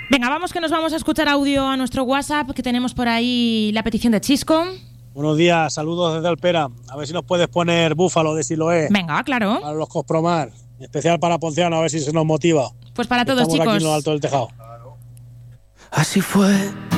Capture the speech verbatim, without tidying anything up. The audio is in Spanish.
Venga, vamos que nos vamos a escuchar audio a nuestro WhatsApp, que tenemos por ahí la petición de Chisco. Buenos días, saludos desde Alpera. A ver si nos puedes poner Búfalo de Siloé. Venga, claro. Para los Cospromar, en especial para Ponciano, a ver si se nos motiva. Pues para todos, Estamos chicos. aquí en lo alto del tejado. Así fue.